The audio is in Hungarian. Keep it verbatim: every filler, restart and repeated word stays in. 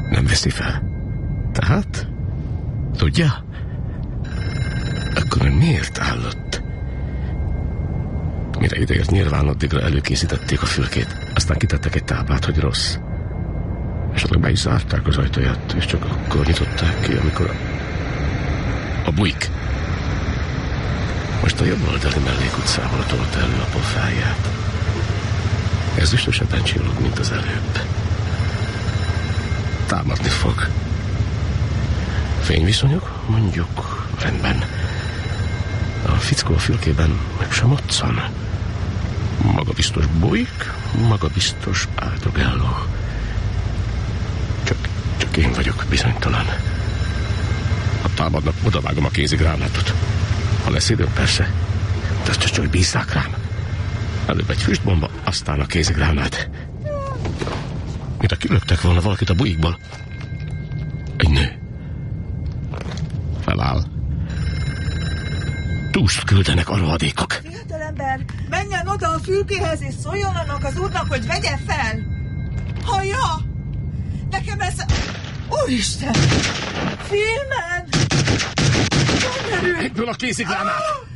Nem veszi fel. Tehát? Tudja? Akkor meg miért állott? Mire ideért, nyilván addigra előkészítették a fülkét. Aztán kitettek egy táblát, hogy rossz. Esetleg be is zárták az ajtaját, és csak akkor nyitották ki, amikor a, a bujk most a jobb oldali mellékutcával tolta elő a pofáját. Ez biztosabban csillog, mint az előbb. Támadni fog. Fényviszonyok? Mondjuk rendben. A fickó a fülkében meg sem otszan. Magabiztos bujk, magabiztos Ádrogello. Csak, csak én vagyok bizonytalan. Ha támadnak, odavágom a kézigránátot. Ha lesz időm, persze. De csak, csak bízzák rám. Előbb egy füstbomba, aztán a kézigránát. Mintha kilöktek volna valakit a bujikból. Egy nő. Feláll. Túszt küldenek a rohadékok. Fiatalember, menjen oda a fülkéhez, és szóljon annak az úrnak, hogy vegye fel. Hallja? Nekem ez... Úristen! Filmen! Egyből a kézigránát!